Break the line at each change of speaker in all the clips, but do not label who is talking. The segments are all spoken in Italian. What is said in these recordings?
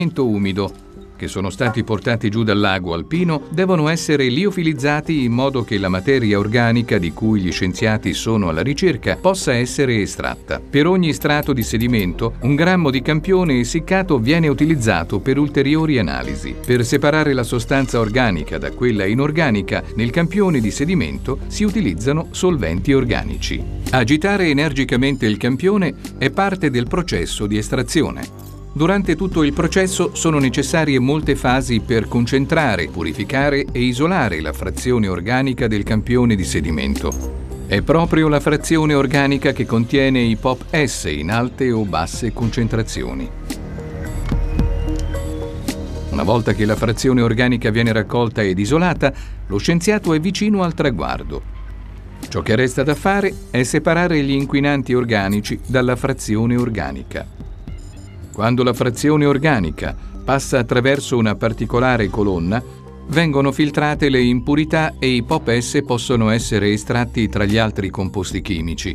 umido, che sono stati portati giù dal lago alpino, devono essere liofilizzati in modo che la materia organica di cui gli scienziati sono alla ricerca possa essere estratta. Per ogni strato di sedimento, 1 grammo di campione essiccato viene utilizzato per ulteriori analisi. Per separare la sostanza organica da quella inorganica, nel campione di sedimento si utilizzano solventi organici. Agitare energicamente il campione è parte del processo di estrazione. Durante tutto il processo sono necessarie molte fasi per concentrare, purificare e isolare la frazione organica del campione di sedimento. È proprio la frazione organica che contiene i POP-S in alte o basse concentrazioni. Una volta che la frazione organica viene raccolta ed isolata, lo scienziato è vicino al traguardo. Ciò che resta da fare è separare gli inquinanti organici dalla frazione organica. Quando la frazione organica passa attraverso una particolare colonna, vengono filtrate le impurità e i POP-S possono essere estratti tra gli altri composti chimici.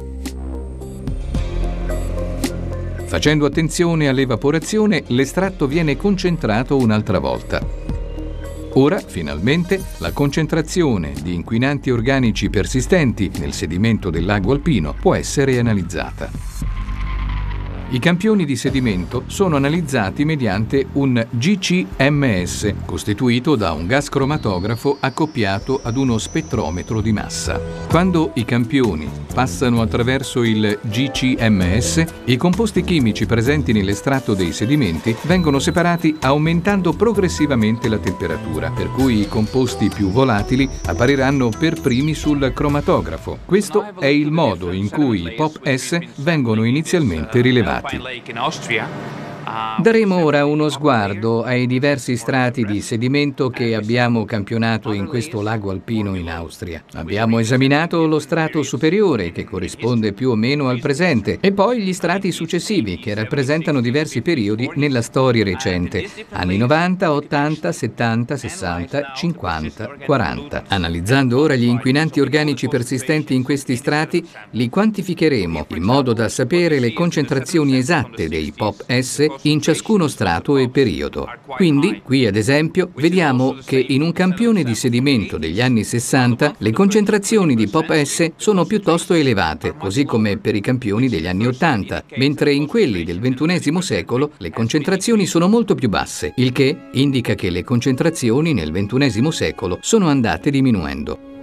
Facendo attenzione all'evaporazione, l'estratto viene concentrato un'altra volta. Ora, finalmente, la concentrazione di inquinanti organici persistenti nel sedimento del lago alpino può essere analizzata. I campioni di sedimento sono analizzati mediante un GCMS, costituito da un gas cromatografo accoppiato ad uno spettrometro di massa. Quando i campioni passano attraverso il GCMS, i composti chimici presenti nell'estratto dei sedimenti vengono separati aumentando progressivamente la temperatura, per cui i composti più volatili appariranno per primi sul cromatografo. Questo è il modo in cui i POP-S vengono inizialmente rilevati.
Daremo ora uno sguardo ai diversi strati di sedimento che abbiamo campionato in questo lago alpino in Austria. Abbiamo esaminato lo strato superiore, che corrisponde più o meno al presente, e poi gli strati successivi, che rappresentano diversi periodi nella storia recente, anni 90, 80, 70, 60, 50, 40. Analizzando ora gli inquinanti organici persistenti in questi strati, li quantificheremo in modo da sapere le concentrazioni esatte dei POP-S in ciascuno strato e periodo. Quindi, qui ad esempio, vediamo che in un campione di sedimento degli anni 60 le concentrazioni di POP-S sono piuttosto elevate, così come per i campioni degli anni 80, mentre in quelli del XXI secolo le concentrazioni sono molto più basse, il che indica che le concentrazioni nel XXI secolo sono andate diminuendo.